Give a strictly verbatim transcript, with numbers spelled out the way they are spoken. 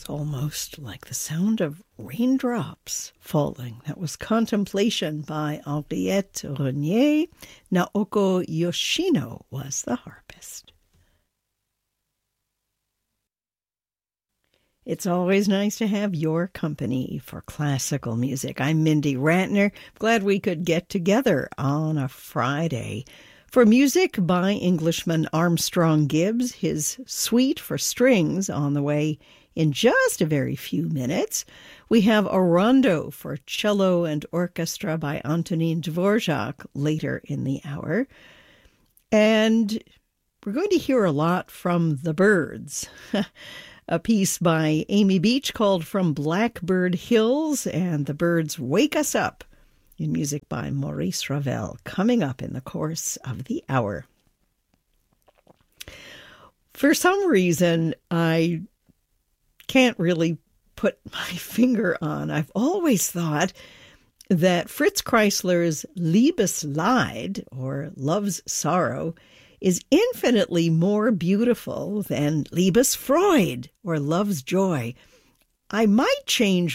Almost like the sound of raindrops falling. That was Contemplation by Henriette Renier. Naoko Yoshino was the harpist. It's always nice to have your company for classical music. I'm Mindy Ratner. Glad we could get together on a Friday. For music by Englishman Armstrong Gibbs, his suite for strings on the way in just a very few minutes. We have a rondo for cello and orchestra by Antonin Dvorak later in the hour. And we're going to hear a lot from the Byrds. A piece by Amy Beach called From Blackbird Hills, and the Byrds Wake Us Up, in music by Maurice Ravel, coming up in the course of the hour. For some reason, I can't really put my finger on. I've always thought that Fritz Kreisler's Liebesleid, or Love's Sorrow, is infinitely more beautiful than Liebesfreude, or Love's Joy. I might change